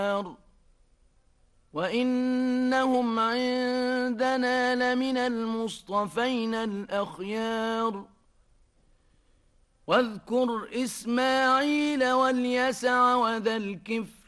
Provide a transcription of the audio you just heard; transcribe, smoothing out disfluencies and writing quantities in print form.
وإنهم عندنا لمن المصطفين الأخيار واذكر إسماعيل واليسع وذا الكفر